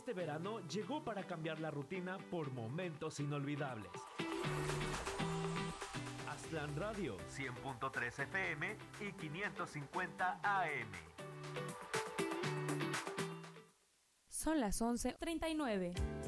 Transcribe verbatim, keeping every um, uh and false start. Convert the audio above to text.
Este verano llegó para cambiar la rutina por momentos inolvidables. Aztlán Radio, cien punto tres F M y quinientos cincuenta A M. Son las once treinta y nueve.